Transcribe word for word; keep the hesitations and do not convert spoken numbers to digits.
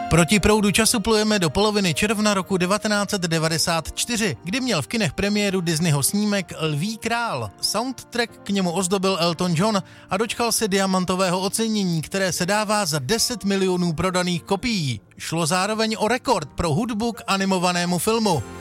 Proti proudu času plujeme do poloviny června roku devatenáct set devadesát čtyři, kdy měl v kinech premiéru Disneyho snímek Lví král. Soundtrack k němu ozdobil Elton John a dočkal se diamantového ocenění, které se dává za deset milionů prodaných kopií. Šlo zároveň o rekord pro hudbu k animovanému filmu.